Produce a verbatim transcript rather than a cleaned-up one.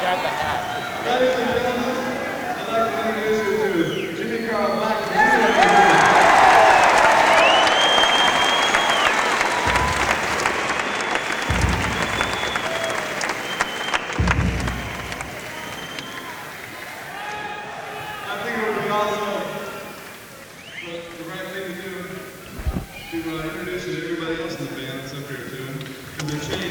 Ladies and gentlemen, I'd like to introduce you to Jimmy Carl Black. I think it would be also the, the right thing to do to uh, introduce you to everybody else in the band that's up here too. Because they're changing.